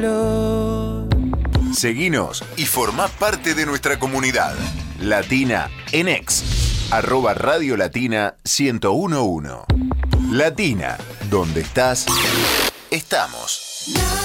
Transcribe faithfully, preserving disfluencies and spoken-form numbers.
Seguinos y formá parte de nuestra comunidad. Latina en X, arroba Radio Latina ciento uno punto uno. Latina, donde estás, estamos.